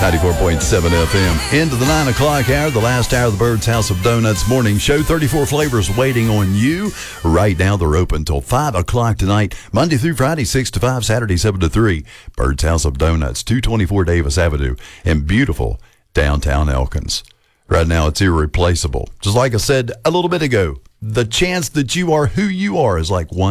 94.7 FM. Into the 9 o'clock hour, the last hour of the Bird's House of Donuts morning show. 34 flavors waiting on you. Right now, they're open till 5 o'clock tonight. Monday through Friday, 6 to 5, Saturday, 7 to 3. Bird's House of Donuts, 224 Davis Avenue in beautiful downtown Elkins. Right now, it's irreplaceable. Just like I said a little bit ago, the chance that you are who you are is like 1